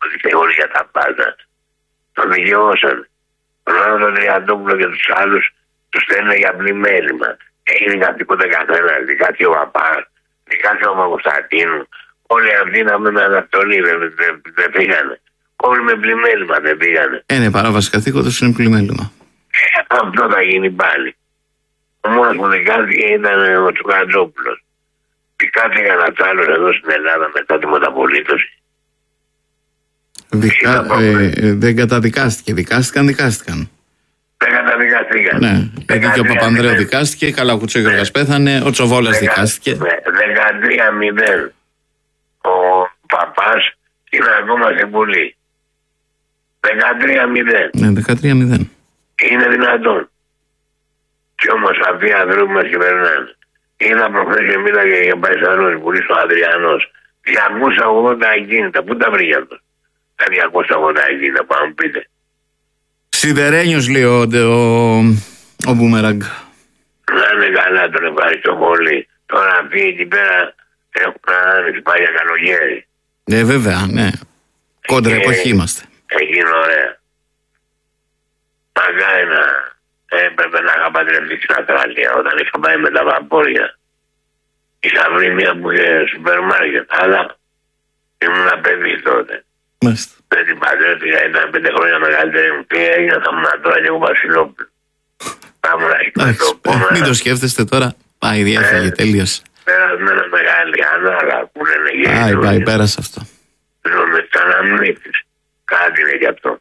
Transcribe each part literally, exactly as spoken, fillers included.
ότι όλοι για τα πάντα. Τον δικαιώσαν. Τον άλλο τον Τριαντόπουλο και τους άλλους τους στέλνουν για πλημέλημα. Έγινε καθήκοντα καθένα, δικάσει ο Παπάς, δικάσει ο Παπακοσταντίνου. Όλοι αυτοί να με αναστολή δεν δε, δε πήγανε. Όλοι με πλημέλημα δεν πήγανε. Ε, ναι, παράβαση καθήκοντος είναι πλημέλημα. Ε, αυτό θα γίνει πάλι. Ο μόνος που δικάστηκε ήταν ο Τσουκατζόπουλος. Δικάστηκε ένας άλλος εδώ στην Ελλάδα μετά τη μεταπολίτευση. Δικα... Ε, ε, δεν καταδικάστηκε. Δικάστηκαν, δικάστηκαν. Δεν καταδικάστηκαν. Ναι, γιατί και ο Παπανδρέου δικάστηκε, καλά ο Κουτσογιώργας πέθανε, ο Τσοβόλας δικάστηκε. δεκατρία μηδέν. Ο Παπάς είναι ακόμα σε Βουλή. δεκατρία μηδέν. Ναι, δεκατρία μηδέν. Είναι δυνατόν. Κι όμως αυτοί οι άνθρωποι μας κυβερνάνε. Είναι προχθές μίλαγε για Παϊσανός, Βουλή στο Αδριανός. διακόσια ογδόντα ακίνητα. Πού τα βρήκε αυτό? Τα διακόσια ογδόντα ακίνητα, πάμε πείτε. Σιδερένιος λέει ο, ο, ο Μπούμεραγκ. Να είναι καλά, τον ευχαριστώ πολύ. Τώρα αυτοί εκεί πέρα έχουν άνοιξει πάει για καλοκαίρι. Ε, βέβαια, ναι. Κόντρα ε, εποχή είμαστε. Εκεί είναι ωραία. Μακάρι να έπρεπε να είχα παντρευτεί στην Ατράλια όταν είχα πάει με τα βαπόρια. Είχα βρει μία που είχε σούπερ μάρκετ, αλλά ήμουν παιδί τότε. Μάλιστα. Δεν την παντρεύτηκα, ήταν πέντε χρόνια μεγαλύτερη μου και έγινα θα ήμουν τώρα και εγώ Βασιλόπουλο. Μην το σκέφτεστε τώρα. Πάει, διέφυγε, τελείωσε. Περασμένα μεγάλη ανάλα που λένε γύρω. Πάει, πάει, πέρασε αυτό. Ζούμε τις αναμνήσεις. Κάτι είναι γι' αυτό.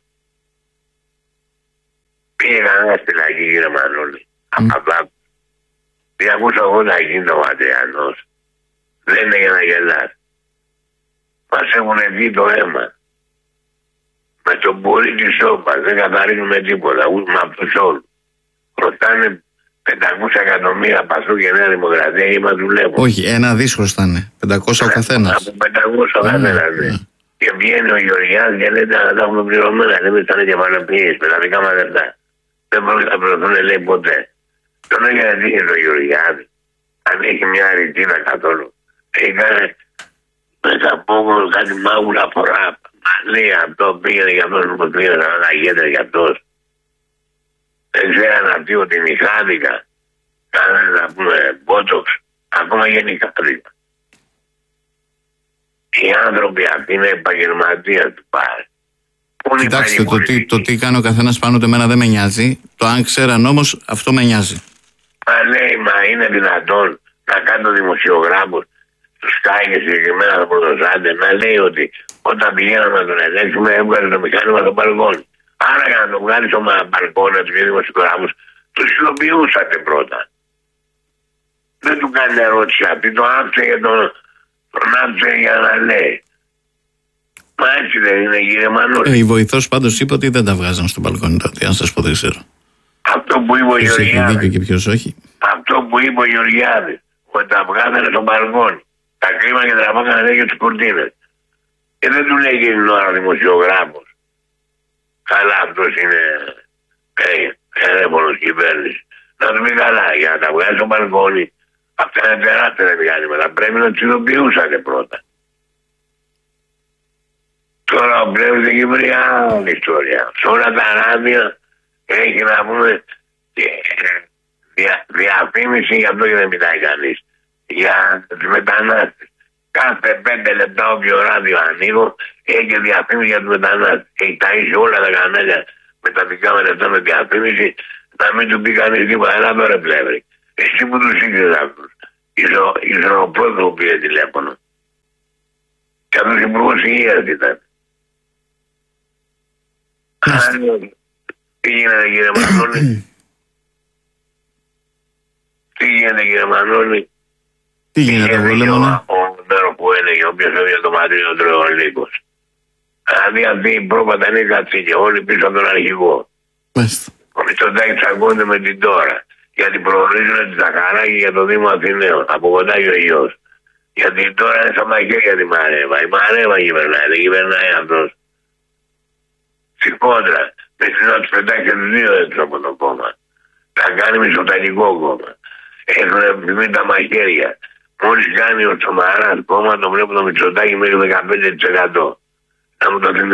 Πήγα να στη φυλακή, κύριε Μανώλη. Απαπάπου. διακόσια ογδόντα γίνεται ο Αντριανός. Δεν είναι για να γελάς. Μας έχουν δει το αίμα. Με τον πουρί της σώπας. Δεν καθαρίζουμε τίποτα. Ούτε με αυτούς όλους. Χρωστάνε πεντακόσια εκατομμύρια Πασού και Νέα Δημοκρατία ή μα δουλεύουν. Όχι, ένα δις χρωστάνε. πεντακόσια ο καθένας. Από πεντακόσια ο καθένας, ναι. Και βγαίνει ο Γεωργιάδης και λέει να τα έχουμε πληρωμένα. Λέμε σαν κεφαλαιοποιήσεις με τα δικά μας λεφτά. Δεν πρόκειται να πληρωθούν, λέει ποτέ. Τον έγινε τι είναι ο Γεωργιάδης. Αν έχει μια ρητίνα καθόλου. Έχει κάνει μέσα από κάτι μάγουλα φορά. Μα λέει αυτό πήγαινε για αυτός που πήγαινε να αναγέται για αυτός. Δεν ξέραν αυτοί ότι νυχάδικα. Κάνανε να πούμε μπότοξ. Ακόμα γενικάδικα. Οι άνθρωποι αυτοί είναι επαγγελματίες του πάρε. Κοιτάξτε, το τι, το τι κάνει ο καθένας πάνω του εμένα δεν με νοιάζει. Το αν ξέραν όμως αυτό με νοιάζει. Μα λέει, μα είναι δυνατόν να κάνει το δημοσιογράφο του Sky και συγκεκριμένα το Πρωτοσάντε να λέει ότι όταν πηγαίναμε να τον ελέγξουμε έβγαλε το μηχάνημα στο μπαλκόνι. Άρα για να τον βγάλει στο μπαλκόνι του και δημοσιογράφου, του υλοποιούσατε πρώτα. Δεν του κάνει ερώτηση αυτή, το άφησε και τον, τον άφησε για να λέει. Μα έτσι δεν είναι, κύριε Μανώλη. Ε, η βοηθός πάντως είπε ότι δεν τα βγάζαν στο μπαλκόνι τότε, αν σας πω δεν ξέρω. Αυτό που είπε ο Γεωργιάδης. Και ποιος όχι. Αυτό που είπε ο Γεωργιάδης, ότι τα βγάζανε στο μπαλκόνι. Τα κρίμα και τραβάγανε λέει και τις κουρτίνες. Και δεν του λέει εκείνη την ώρα δημοσιογράφος. Καλά, αυτός είναι έρευονος κυβέρνηση. Να του πει καλά, για να τα βγάλει στο μπαλκόνι. Αυτά είναι τεράστια μηχανήματα. Πρέπει να τους ειδοποιούσατε πρώτα. Τώρα ο Πλεύης έχει βρει άλλη ιστορία. Σε όλα τα ράδια έχει να πούμε δια, διαφήμιση, για αυτό και δεν μιλάει κανείς, για τους μετανάστες. Κάθε πέντε λεπτά όποιο ράδιο ανοίγω έχει και διαφήμιση για τους μετανάστες. Έχει ταΐσει όλα τα κανάλια με τα δικά με λεπτά με διαφήμιση, να μην του πει κανείς τίποτα. Έλα τώρα Πλεύρη. Εσύ που τους ήξερες αυτούς. Είσαι ο πρώτος που πήρε τηλέφωνο. Και αυτός υπουργός υγείας ήταν. Τι γίνεται κύριε Μανώλη? Τι γίνεται κύριε Μανώλη? Τι γίνεται Βολέμονα? Ο μέρο που έλεγε, όποιος έβγαινε το Μαντρίνο τρώει ο Λύκος. Δηλαδή αυτοί οι πρόβατα είναι κατσίκια, όλοι πίσω από τον αρχηγό. Μάλιστα. Ο Μητσοτάκης τσακώνεται με την τώρα. Γιατί προορίζουν τη Ζαχαράκη για το Δήμο Αθηναίων. Από κοντά και ο γιος. Γιατί τώρα είναι στα μαχαίρια τη Μαρέβα. Η Μαρέβα κυβερνάει, δεν κυβερνάει αυτός. Στην κόντρα. Με την να τους πετάξει τους δύο έξω από το κόμμα. Θα κάνει μισοταγικό κόμμα. Έχουν επιβεί τα μαχαίρια. Μόλις κάνει ο Τσομαράς κόμμα, το βλέπω το Μητσοτάκη μέχρι δεκαπέντε τοις εκατό. Να μου το θυμίσει.